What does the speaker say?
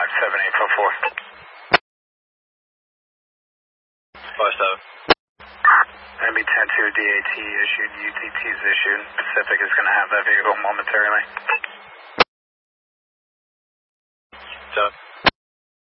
57844. 57. NB 102 DAT issued, UTT's issued. Pacific is going to have that vehicle momentarily. 7.